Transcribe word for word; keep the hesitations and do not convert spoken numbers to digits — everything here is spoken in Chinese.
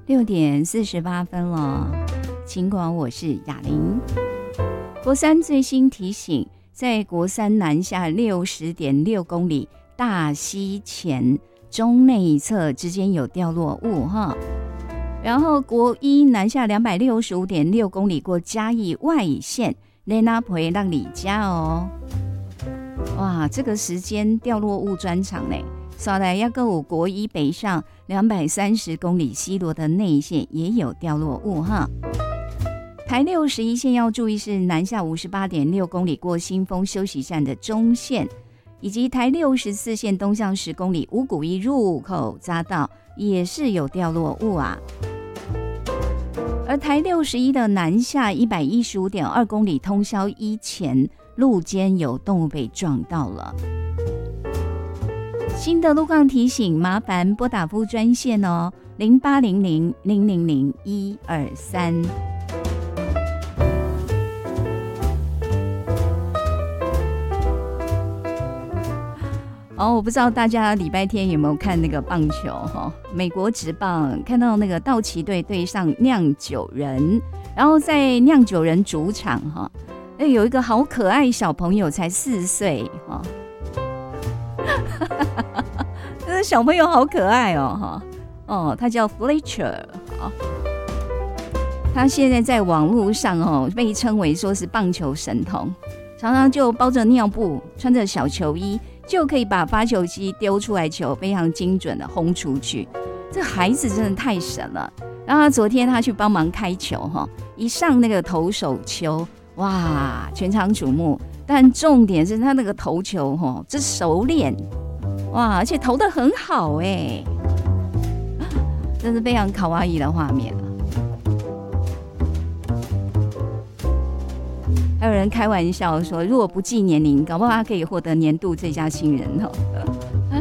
六点四十八分了，尽管我是雅玲。国三最新提醒，在国三南下六十点六公里大溪前中内侧之间有掉落物哈。然后国一南下两百六十五点六公里过嘉义外线内那培让里家哦。哇，这个时间掉落物专场呢。稍来要购国一北上两百三十公里西螺的内线也有掉落物哈。台六十一线要注意是南下五十八点六公里过新丰休息站的中线，以及台六十四线东向十公里五股一入口匝道也是有掉落物啊。而台六十一的南下一百一十五点二公里通霄一前路肩有动物被撞到了。新的路况提醒，麻烦拨打服务专线哦，零八零零零零零一二三。哦，我不知道大家礼拜天有没有看那个棒球哈？美国职棒看到那个道奇队对上酿酒人，然后在酿酒人主场哈，有一个好可爱小朋友，才四岁哈。这个小朋友好可爱哦，哈哦，他叫 Fletcher 啊，他现在在网络上哦被称为说是棒球神童，常常就包着尿布，穿着小球衣，就可以把发球机丢出来球，非常精准的轰出去。这孩子真的太神了。然后他昨天他去帮忙开球哈，一上那个投手球，哇，全场瞩目。但重点是他那个投球哈，这熟练。哇，而且投得很好哎，这是非常卡哇伊的画面啊。还有人开玩笑说，如果不计年龄，搞不好他可以获得年度最佳新人哦。